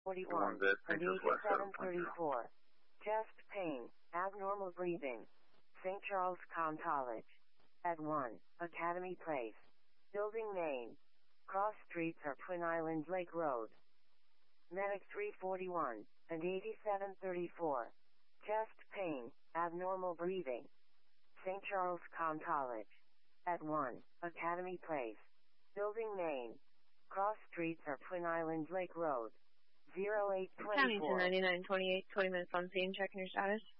41 and 8734. Chest pain, abnormal breathing. St. Charles Comm College. At 1, Academy Place. Building name. Cross Streets or Twin Island Lake Road. Medic 341 and 8734. Chest pain, abnormal breathing. St. Charles Comm College. At 1, Academy Place. Building name. Cross Streets or Twin Island Lake Road. 0824. County to 9928, 20 minutes on scene, checking your status.